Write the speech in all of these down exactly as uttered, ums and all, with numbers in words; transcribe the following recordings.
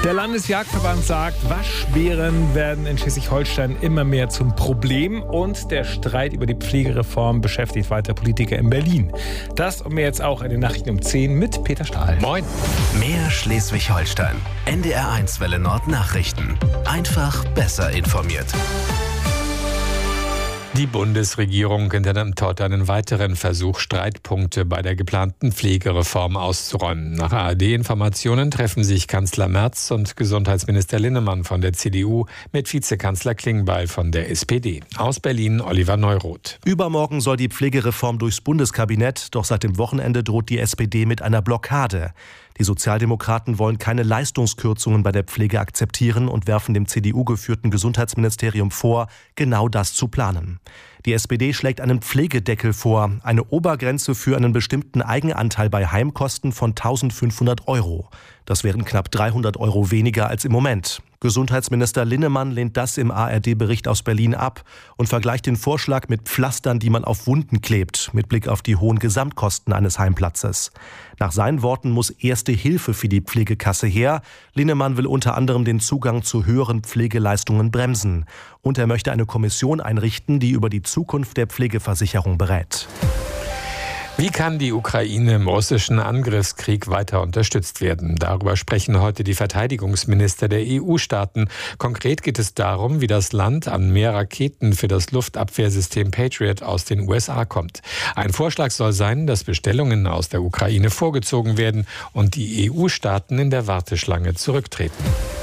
Der Landesjagdverband sagt, Waschbären werden in Schleswig-Holstein immer mehr zum Problem und der Streit über die Pflegereform beschäftigt weiter Politiker in Berlin. Das und mehr jetzt auch in den Nachrichten um zehn mit Peter Stahl. Moin. Mehr Schleswig-Holstein. N D R eins Welle Nord Nachrichten. Einfach besser informiert. Die Bundesregierung unternimmt heute einen weiteren Versuch, Streitpunkte bei der geplanten Pflegereform auszuräumen. Nach A R D-Informationen treffen sich Kanzler Merz und Gesundheitsminister Linnemann von der C D U mit Vizekanzler Klingbeil von der S P D. Aus Berlin Oliver Neuroth. Übermorgen soll die Pflegereform durchs Bundeskabinett, doch seit dem Wochenende droht die S P D mit einer Blockade. Die Sozialdemokraten wollen keine Leistungskürzungen bei der Pflege akzeptieren und werfen dem C D U-geführten Gesundheitsministerium vor, genau das zu planen. Die S P D schlägt einen Pflegedeckel vor, eine Obergrenze für einen bestimmten Eigenanteil bei Heimkosten von eintausendfünfhundert Euro. Das wären knapp dreihundert Euro weniger als im Moment. Gesundheitsminister Linnemann lehnt das im A R D-Bericht aus Berlin ab und vergleicht den Vorschlag mit Pflastern, die man auf Wunden klebt, mit Blick auf die hohen Gesamtkosten eines Heimplatzes. Nach seinen Worten muss erste Hilfe für die Pflegekasse her. Linnemann will unter anderem den Zugang zu höheren Pflegeleistungen bremsen. Und er möchte eine Kommission einrichten, die über die Zukunft der Pflegeversicherung berät. Wie kann die Ukraine im russischen Angriffskrieg weiter unterstützt werden? Darüber sprechen heute die Verteidigungsminister der E U-Staaten. Konkret geht es darum, wie das Land an mehr Raketen für das Luftabwehrsystem Patriot aus den U S A kommt. Ein Vorschlag soll sein, dass Bestellungen aus der Ukraine vorgezogen werden und die E U-Staaten in der Warteschlange zurücktreten.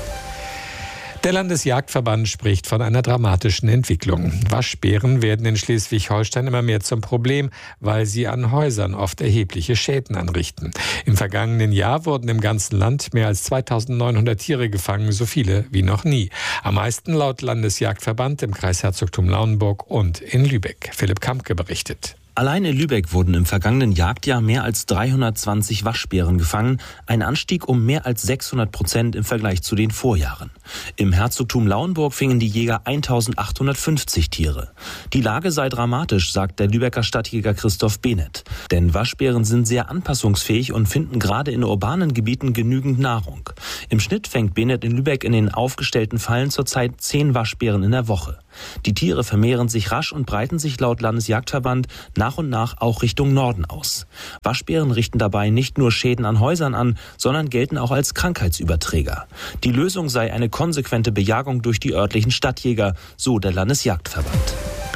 Der Landesjagdverband spricht von einer dramatischen Entwicklung. Waschbären werden in Schleswig-Holstein immer mehr zum Problem, weil sie an Häusern oft erhebliche Schäden anrichten. Im vergangenen Jahr wurden im ganzen Land mehr als zweitausendneunhundert Tiere gefangen, so viele wie noch nie. Am meisten laut Landesjagdverband im Kreis Herzogtum Lauenburg und in Lübeck. Philipp Kampke berichtet. Allein in Lübeck wurden im vergangenen Jagdjahr mehr als dreihundertzwanzig Waschbären gefangen, ein Anstieg um mehr als sechshundert Prozent im Vergleich zu den Vorjahren. Im Herzogtum Lauenburg fingen die Jäger eintausendachthundertfünfzig Tiere. Die Lage sei dramatisch, sagt der Lübecker Stadtjäger Christoph Behnert. Denn Waschbären sind sehr anpassungsfähig und finden gerade in urbanen Gebieten genügend Nahrung. Im Schnitt fängt Behnert in Lübeck in den aufgestellten Fallen zurzeit zehn Waschbären in der Woche. Die Tiere vermehren sich rasch und breiten sich laut Landesjagdverband nach und nach auch Richtung Norden aus. Waschbären richten dabei nicht nur Schäden an Häusern an, sondern gelten auch als Krankheitsüberträger. Die Lösung sei eine konsequente Bejagung durch die örtlichen Stadtjäger, so der Landesjagdverband.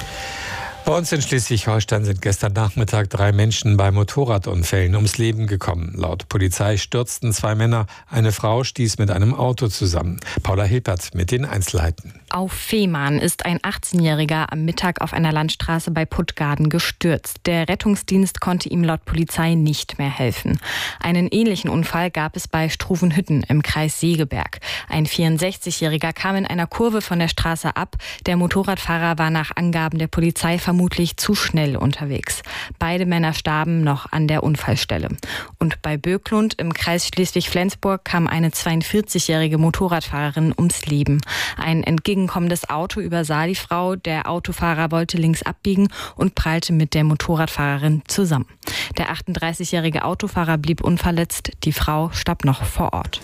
Bei uns in Schleswig-Holstein sind gestern Nachmittag drei Menschen bei Motorradunfällen ums Leben gekommen. Laut Polizei stürzten zwei Männer, eine Frau stieß mit einem Auto zusammen. Paula Hilpert mit den Einzelheiten. Auf Fehmarn ist ein achtzehnjähriger am Mittag auf einer Landstraße bei Puttgarden gestürzt. Der Rettungsdienst konnte ihm laut Polizei nicht mehr helfen. Einen ähnlichen Unfall gab es bei Struvenhütten im Kreis Segeberg. Ein vierundsechzigjähriger kam in einer Kurve von der Straße ab. Der Motorradfahrer war nach Angaben der Polizei vermutlich zu schnell unterwegs. Beide Männer starben noch an der Unfallstelle. Und bei Böklund im Kreis Schleswig-Flensburg kam eine zweiundvierzigjährige Motorradfahrerin ums Leben. Ein entgegenkommendes Auto übersah die Frau. Der Autofahrer wollte links abbiegen und prallte mit der Motorradfahrerin zusammen. Der achtunddreißigjährige Autofahrer blieb unverletzt. Die Frau starb noch vor Ort.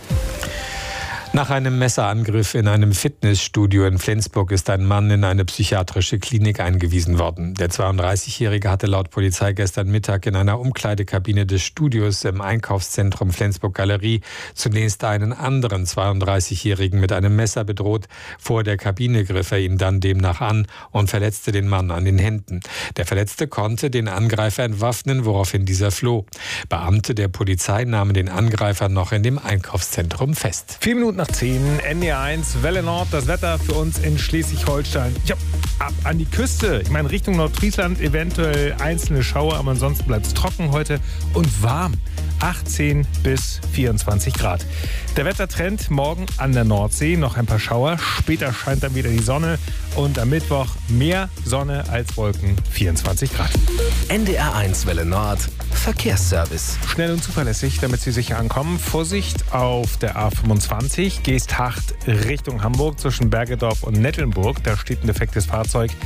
Nach einem Messerangriff in einem Fitnessstudio in Flensburg ist ein Mann in eine psychiatrische Klinik eingewiesen worden. Der zweiunddreißigjährige hatte laut Polizei gestern Mittag in einer Umkleidekabine des Studios im Einkaufszentrum Flensburg Galerie zunächst einen anderen zweiunddreißigjährigen mit einem Messer bedroht. Vor der Kabine griff er ihn dann demnach an und verletzte den Mann an den Händen. Der Verletzte konnte den Angreifer entwaffnen, woraufhin dieser floh. Beamte der Polizei nahmen den Angreifer noch in dem Einkaufszentrum fest. Vier Minuten nach zehn, N D R eins, Welle Nord, das Wetter für uns in Schleswig-Holstein. Ja, ab an die Küste. Ich meine, Richtung Nordfriesland eventuell einzelne Schauer, aber ansonsten bleibt es trocken heute und warm. achtzehn bis vierundzwanzig Grad. Der Wettertrend morgen an der Nordsee, noch ein paar Schauer. Später scheint dann wieder die Sonne und am Mittwoch mehr Sonne als Wolken, vierundzwanzig Grad. N D R eins Welle Nord, Verkehrsservice. Schnell und zuverlässig, damit Sie sicher ankommen. Vorsicht auf der A fünfundzwanzig, Geesthacht Richtung Hamburg zwischen Bergedorf und Nettelnburg. Da steht ein defektes Fahrzeug.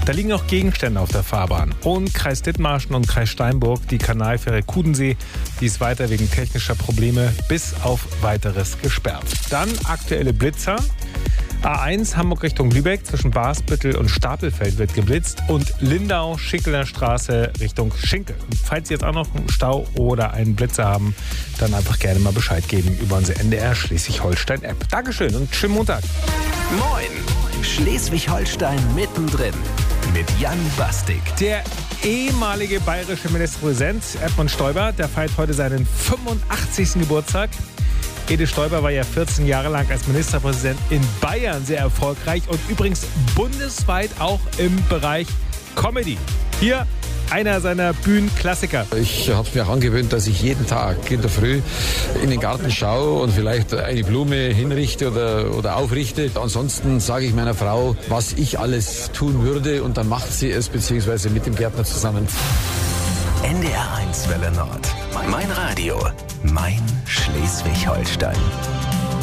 Da liegen auch Gegenstände auf der Fahrbahn. Und Kreis Dithmarschen und Kreis Steinburg, die Kanalfähre Kudensee, die ist weiter wegen technischer Probleme bis auf weiteres gesperrt. Dann aktuelle Blitzer. A eins Hamburg Richtung Lübeck zwischen Basbüttel und Stapelfeld wird geblitzt und Lindau, Schinkeler Straße Richtung Schinkel. Und falls Sie jetzt auch noch einen Stau oder einen Blitzer haben, dann einfach gerne mal Bescheid geben über unsere N D R Schleswig-Holstein-App. Dankeschön und schönen Montag. Moin, Schleswig-Holstein mittendrin mit Jan Bastik. Der ehemalige bayerische Ministerpräsident Edmund Stoiber, der feiert heute seinen fünfundachtzigsten Geburtstag. Edith Stoiber war ja vierzehn Jahre lang als Ministerpräsident in Bayern sehr erfolgreich und übrigens bundesweit auch im Bereich Comedy. Hier einer seiner Bühnenklassiker. Ich habe mir auch angewöhnt, dass ich jeden Tag in der Früh in den Garten schaue und vielleicht eine Blume hinrichte oder, oder aufrichte. Ansonsten sage ich meiner Frau, was ich alles tun würde und dann macht sie es, beziehungsweise mit dem Gärtner zusammen. N D R eins Welle Nord. Mein Radio. Mein Schleswig-Holstein.